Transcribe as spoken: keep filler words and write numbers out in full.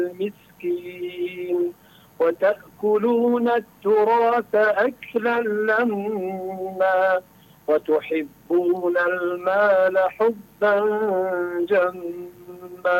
المسكين وتأكلون التراث أكلا لما وتحبون المال حبا جما